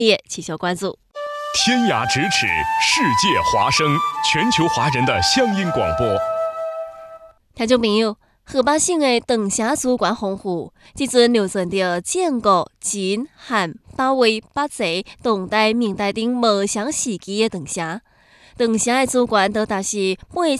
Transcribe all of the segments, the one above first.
也持续关注。 天涯咫尺，世界华声，全球华人的乡音广播。 听众朋友，河北省的长沙主管洪湖，即阵流传着建国、秦、汉、八位、八贼、唐代、明代等无相时期的长沙。长沙的主管多达是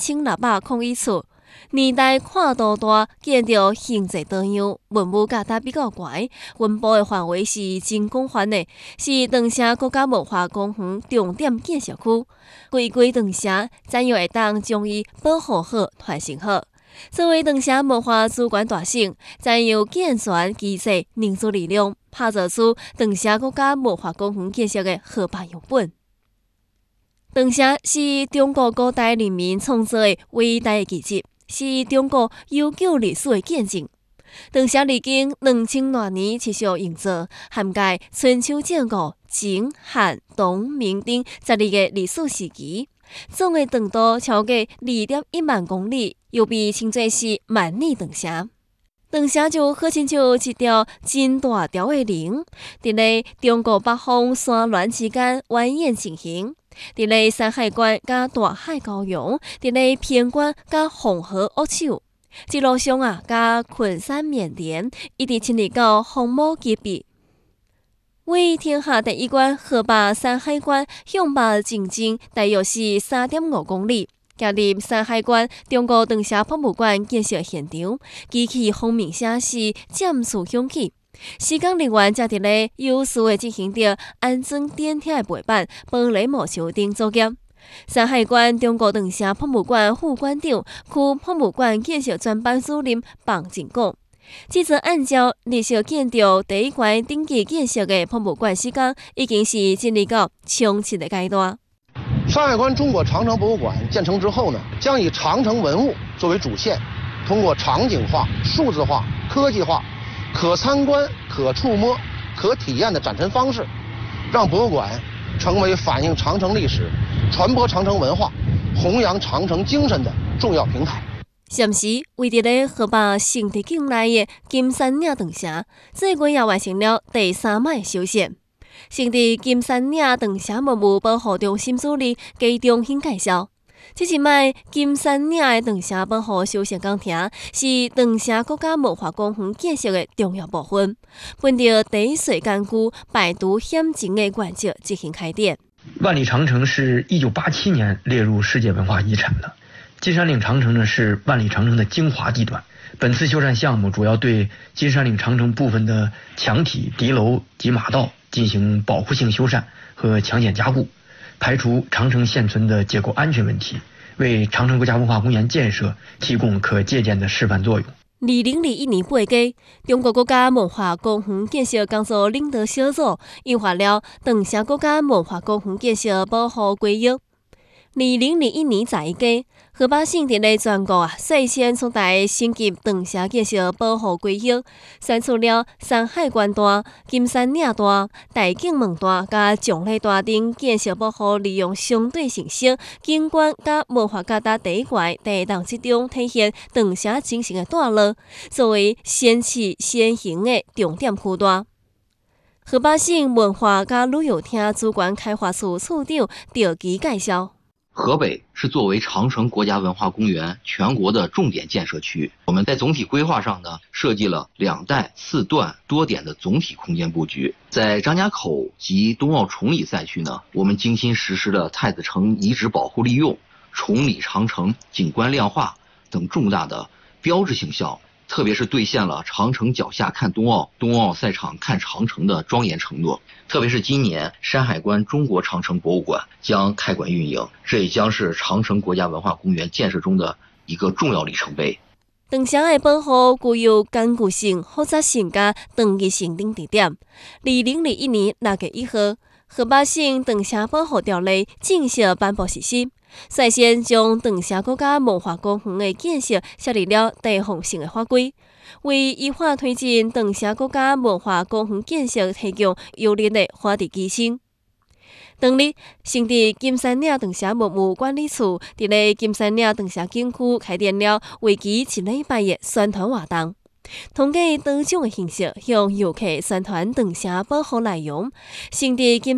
8601处，年代跨度大，见到形制多样，文物价值比较悬，分布的范围是真广泛的，是长沙国家文化公园重点建设区。规长沙，怎样会当将伊保护好、传承好？作为长沙文化主管大省，怎样健全机制凝聚力量，打造出长沙国家文化公园建设的合法样本？长沙是中国古代人民创造的伟大的奇迹，是中国悠久历史的见证。长沙历经2000多年持续营造，涵盖春秋战国、秦、汉、唐、明等12个历史时期，总的长度超过2.1万公里，又被称作是万里长沙。长沙就好亲像一条真大条的龙，伫咧中国北方山峦之间蜿蜒进行。伫咧山海关甲大海高阳，伫咧偏关甲黄河恶手，一路上甲群山绵连，一直亲历到黄毛极北。为天下第一关河北山海关向北进京大约是3.5公里。加入山海关中国长沙博物馆建设现场，机器轰鸣声是渐次响起。施工人员则伫咧有序地进行着安装电梯的背板、玻璃幕墙等作业。山海关中国长沙博物馆副馆长、区博物馆建设专班主任房进讲，即阵按照历史建筑第一关顶级建设的博物馆施工，已经是进入到冲刺的阶段。 山海关中国长城博物馆建成之后呢，将以长城文物作为主线，通过场景化、数字化、科技化、可参观、可触摸、可体验的展陈方式，让博物馆成为反映长城历史、传播长城文化、弘扬长城精神的重要平台。 暂时位伫咧河北省直境内的金山岭长沙，这月也完成了第3摆修缮。省伫金山岭长沙文物保护中心主任加中兴介绍，这一摆金山岭的长沙保护修缮工程是长沙国家文化公园建设的重要部分，本着第一水干区百毒险情的原则进行开展。 万里长城是1987年列入世界文化遗产的，金山岭长城呢是万里长城的精华地段。本次修缮项目主要对金山岭长城部分的墙体、敌楼及马道进行保护性修缮和强检加固，排除长城现存的结构安全问题，为长城国家文化公园建设提供可借鉴的示范作用。 2021年8月，中国国家文化公园建设工作领导小组印发了长沙国家文化公园建设保护规约。2021年11月，河北省伫咧全国率先出台升级长沙建设保护规约，选出了山海关段、金山岭段、大景门段甲将类段等建设保护利用相对成熟、景观甲文化价值第一关第档次中体现长沙精神的段落，作为先起先行的重点区段。河北省文化甲旅游厅主管开发处处长赵基介绍。 河北是作为长城国家文化公园全国的重点建设区，我们在总体规划上呢，设计了2带4段多点的总体空间布局。在张家口及冬奥崇礼赛区呢，我们精心实施了太子城遗址保护利用、崇礼长城景观亮化等重大的标志性项目，特别是兑现了长城脚下看冬奥、冬奥赛场看长城的庄严承诺。特别是今年山海关中国长城博物馆将开馆运营，这也将是长城国家文化公园建设中的一个重要里程碑。 长沙的保护具有艰巨性、复杂性甲长期性等特点。2021年6月1号，河北省长沙保护条例正式颁布实施，率先将长沙国家文化公园的建设设立了第一项性的法规，为依法推进长沙国家文化公园建设提供有力的法律支撑。当日，省伫金山岭长沙文物管理处伫咧金山岭长沙景区开展了为期1礼拜的宣传活动，通过多种的形式向游客宣传长沙保护内容。省伫金